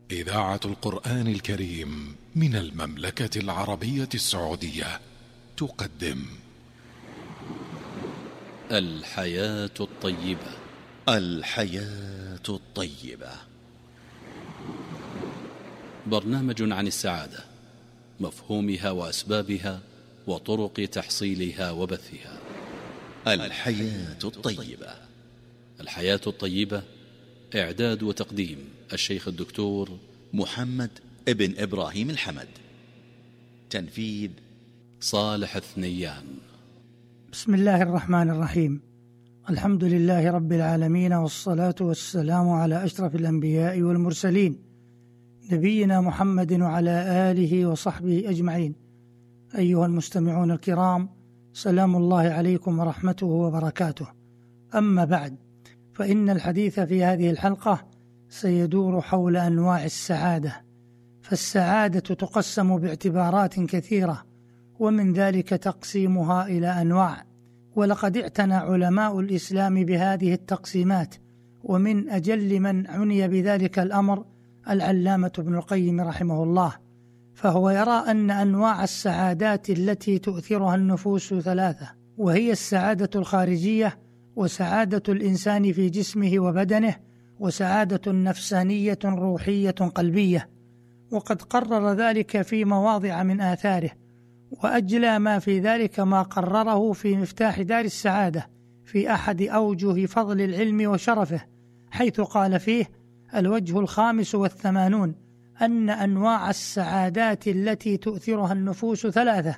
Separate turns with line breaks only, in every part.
إذاعة القرآن الكريم من المملكة العربية السعودية تقدم
الحياة الطيبة.
الحياة الطيبة،
برنامج عن السعادة، مفهومها وأسبابها وطرق تحصيلها وبثها.
الحياة الطيبة.
الحياة الطيبة، إعداد وتقديم الشيخ الدكتور
محمد ابن إبراهيم الحمد، تنفيذ
صالح الثنيان.
بسم الله الرحمن الرحيم. الحمد لله رب العالمين، والصلاة والسلام على أشرف الأنبياء والمرسلين، نبينا محمد وعلى آله وصحبه أجمعين. أيها المستمعون الكرام، سلام الله عليكم ورحمته وبركاته. أما بعد، فإن الحديث في هذه الحلقة سيدور حول أنواع السعادة. فالسعادة تقسم باعتبارات كثيرة، ومن ذلك تقسيمها إلى أنواع، ولقد اعتنى علماء الإسلام بهذه التقسيمات، ومن أجل من عني بذلك الأمر العلامة ابن القيم رحمه الله، فهو يرى أن أنواع السعادات التي تؤثرها النفوس ثلاثة، وهي السعادة الخارجية، وسعادة الإنسان في جسمه وبدنه، وسعادة نفسانية روحية قلبية. وقد قرر ذلك في مواضع من آثاره، وأجلى ما في ذلك ما قرره في مفتاح دار السعادة في أحد أوجه فضل العلم وشرفه، حيث قال فيه: الوجه 85 أن أنواع السعادات التي تؤثرها النفوس ثلاثة،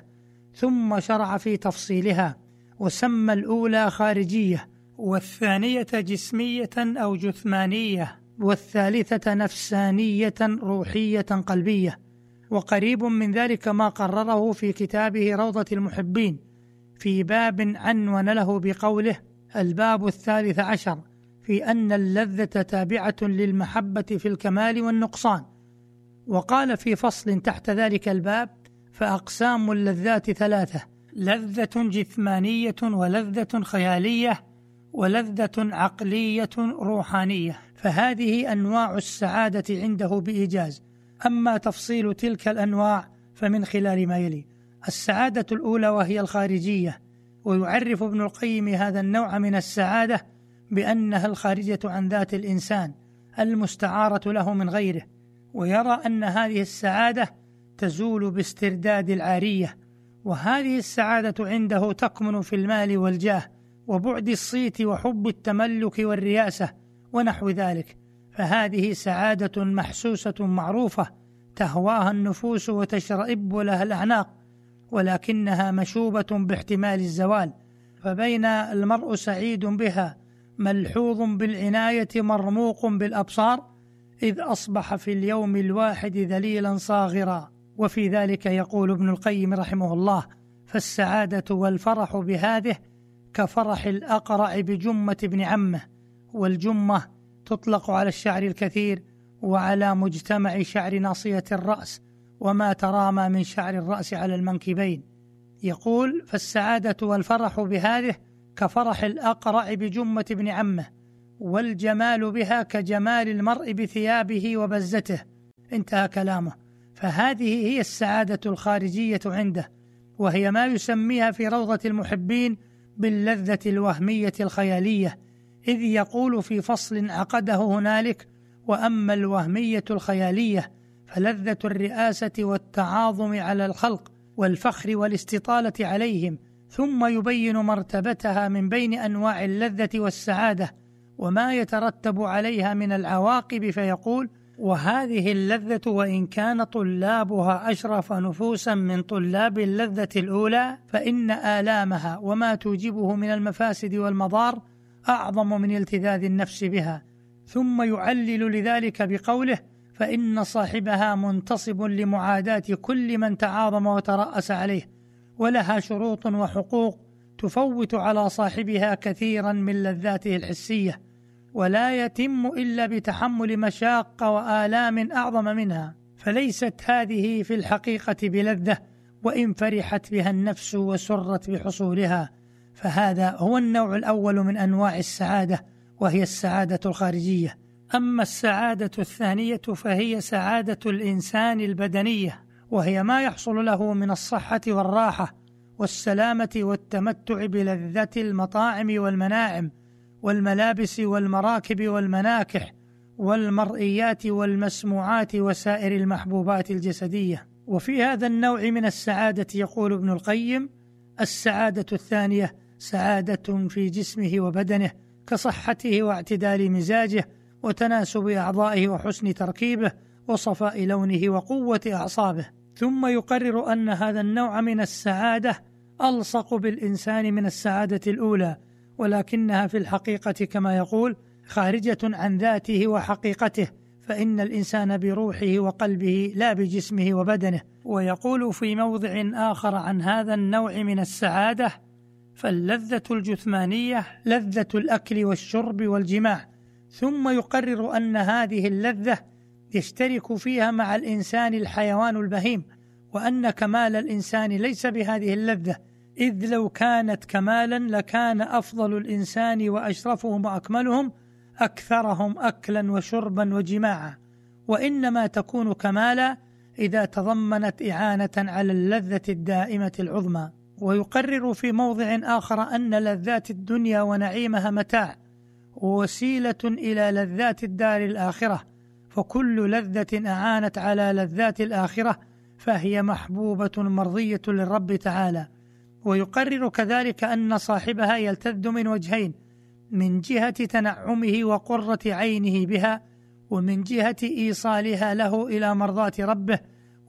ثم شرع في تفصيلها، وسمى الأولى خارجية، والثانية جسمية أو جثمانية، والثالثة نفسانية روحية قلبية. وقريب من ذلك ما قرره في كتابه روضة المحبين في باب عنون له بقوله: الباب 13 في أن اللذة تابعة للمحبة في الكمال والنقصان. وقال في فصل تحت ذلك الباب: فأقسام اللذات ثلاثة: لذة جثمانية، ولذة خيالية، ولذة عقلية روحانية. فهذه أنواع السعادة عنده بإيجاز. أما تفصيل تلك الأنواع فمن خلال ما يلي: السعادة الأولى وهي الخارجية، ويعرف ابن القيم هذا النوع من السعادة بأنها الخارجة عن ذات الإنسان المستعارة له من غيره، ويرى أن هذه السعادة تزول باسترداد العارية. وهذه السعادة عنده تكمن في المال والجاه، وبعد الصيت وحب التملك والرياسة ونحو ذلك. فهذه سعادة محسوسة معروفة تهواها النفوس وتشرئب لها الأعناق، ولكنها مشوبة باحتمال الزوال. فبين المرء سعيد بها ملحوظ بالعناية مرموق بالأبصار، إذ أصبح في اليوم الواحد ذليلا صاغرا. وفي ذلك يقول ابن القيم رحمه الله: فالسعادة والفرح بهذه كفرح الأقرع بجمة ابن عمه. والجمة تطلق على الشعر الكثير، وعلى مجتمع شعر ناصية الرأس، وما ترامى من شعر الرأس على المنكبين. يقول: فالسعادة والفرح بهذه كفرح الأقرع بجمة ابن عمه، والجمال بها كجمال المرء بثيابه وبزته. انتهى كلامه. فهذه هي السعادة الخارجية عنده، وهي ما يسميها في روضة المحبين باللذة الوهمية الخيالية، إذ يقول في فصل عقده هنالك: وأما الوهمية الخيالية فلذة الرئاسة والتعاظم على الخلق والفخر والاستطالة عليهم. ثم يبين مرتبتها من بين أنواع اللذة والسعادة وما يترتب عليها من العواقب، فيقول: وهذه اللذة وإن كان طلابها أشرف نفوسا من طلاب اللذة الأولى، فإن آلامها وما توجبه من المفاسد والمضار أعظم من التذاذ النفس بها. ثم يعلل لذلك بقوله: فإن صاحبها منتصب لمعاداة كل من تعاظم وترأس عليه، ولها شروط وحقوق تفوت على صاحبها كثيرا من لذاته الحسية، ولا يتم إلا بتحمل مشاق وآلام أعظم منها. فليست هذه في الحقيقة بلذة، وإن فرحت بها النفس وسرت بحصولها. فهذا هو النوع الأول من أنواع السعادة، وهي السعادة الخارجية. أما السعادة الثانية فهي سعادة الإنسان البدنية، وهي ما يحصل له من الصحة والراحة والسلامة والتمتع بلذة المطاعم والمناعم والملابس والمراكب والمناكح والمرئيات والمسموعات وسائر المحبوبات الجسدية. وفي هذا النوع من السعادة يقول ابن القيم: السعادة الثانية سعادة في جسمه وبدنه كصحته واعتدال مزاجه وتناسب أعضائه وحسن تركيبه وصفاء لونه وقوة أعصابه. ثم يقرر أن هذا النوع من السعادة ألصق بالإنسان من السعادة الأولى، ولكنها في الحقيقة كما يقول خارجة عن ذاته وحقيقته، فإن الإنسان بروحه وقلبه لا بجسمه وبدنه. ويقول في موضع آخر عن هذا النوع من السعادة: فاللذة الجثمانية لذة الأكل والشرب والجماع. ثم يقرر أن هذه اللذة يشترك فيها مع الإنسان الحيوان البهيم، وأن كمال الإنسان ليس بهذه اللذة، إذ لو كانت كمالا لكان أفضل الإنسان وأشرفهم وأكملهم أكثرهم أكلا وشربا وجماعا، وإنما تكون كمالا إذا تضمنت إعانة على اللذة الدائمة العظمى. ويقرر في موضع آخر أن لذات الدنيا ونعيمها متاع ووسيلة إلى لذات الدار الآخرة، فكل لذة أعانت على لذات الآخرة فهي محبوبة مرضية للرب تعالى. ويقرر كذلك أن صاحبها يلتذ من وجهين: من جهة تنعمه وقرة عينه بها، ومن جهة إيصالها له إلى مرضاة ربه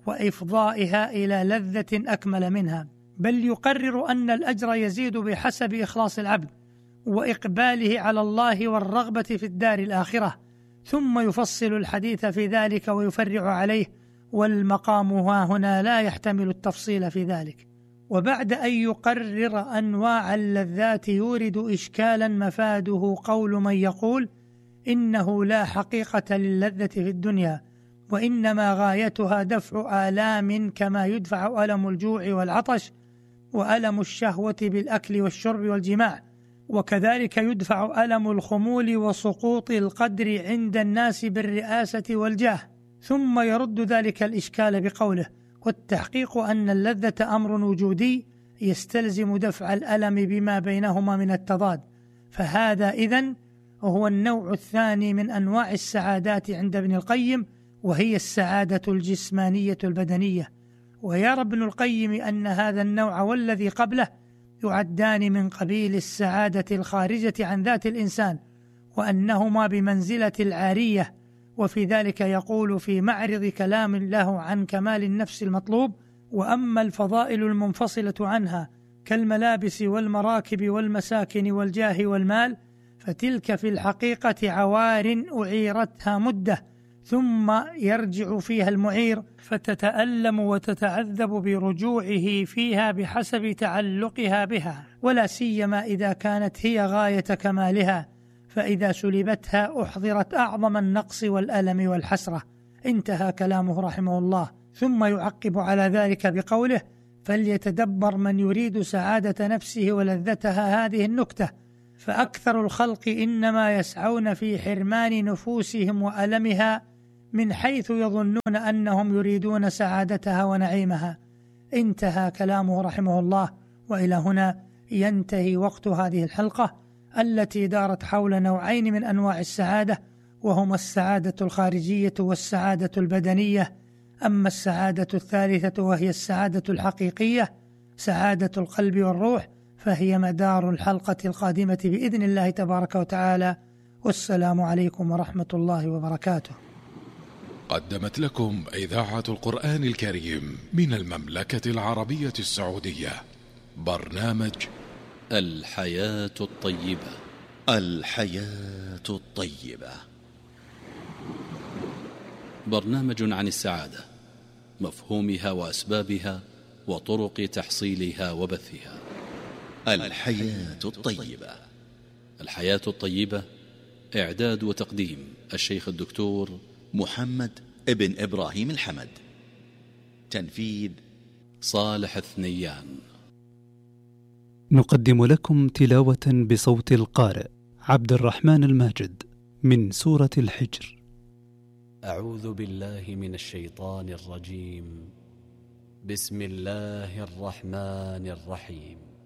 وإفضائها إلى لذة أكمل منها. بل يقرر أن الأجر يزيد بحسب إخلاص العبد وإقباله على الله والرغبة في الدار الآخرة، ثم يفصل الحديث في ذلك ويفرع عليه، والمقام هنا لا يحتمل التفصيل في ذلك. وبعد أن يقرر أنواع اللذات يورد إشكالا مفاده قول من يقول إنه لا حقيقة للذة في الدنيا، وإنما غايتها دفع آلام كما يدفع ألم الجوع والعطش وألم الشهوة بالأكل والشرب والجماع، وكذلك يدفع ألم الخمول وسقوط القدر عند الناس بالرئاسة والجاه. ثم يرد ذلك الإشكال بقوله: والتحقيق أن اللذة أمر وجودي يستلزم دفع الألم بما بينهما من التضاد، فهذا إذن هو النوع الثاني من أنواع السعادات عند ابن القيم، وهي السعادة الجسمانية البدنية. ويرى ابن القيم أن هذا النوع والذي قبله يعدان من قبيل السعادة الخارجة عن ذات الإنسان، وأنهما بمنزلة العارية. وفي ذلك يقول في معرض كلام له عن كمال النفس المطلوب: وأما الفضائل المنفصلة عنها كالملابس والمراكب والمساكن والجاه والمال فتلك في الحقيقة عوار أعيرتها مدة، ثم يرجع فيها المعير فتتألم وتتعذب برجوعه فيها بحسب تعلقها بها، ولا سيما إذا كانت هي غاية كمالها، فإذا سلبتها أحضرت أعظم النقص والألم والحسرة. انتهى كلامه رحمه الله. ثم يعقب على ذلك بقوله: فليتدبر من يريد سعادة نفسه ولذتها هذه النكتة، فأكثر الخلق إنما يسعون في حرمان نفوسهم وألمها من حيث يظنون أنهم يريدون سعادتها ونعيمها. انتهى كلامه رحمه الله. وإلى هنا ينتهي وقت هذه الحلقة التي دارت حول نوعين من أنواع السعادة، وهما السعادة الخارجية والسعادة البدنية. أما السعادة الثالثة وهي السعادة الحقيقية، سعادة القلب والروح، فهي مدار الحلقة القادمة بإذن الله تبارك وتعالى. والسلام عليكم ورحمة الله وبركاته.
قدمت لكم إذاعة القرآن الكريم من المملكة العربية السعودية برنامج
الحياة الطيبة.
الحياة الطيبة،
برنامج عن السعادة، مفهومها وأسبابها وطرق تحصيلها وبثها.
الحياة الطيبة.
الحياة الطيبة، إعداد وتقديم الشيخ الدكتور
محمد ابن إبراهيم الحمد. تنفيذ
صالح الثنيان.
نقدم لكم تلاوة بصوت القارئ عبد الرحمن الماجد من سورة الحجر.
أعوذ بالله من الشيطان الرجيم. بسم الله الرحمن الرحيم.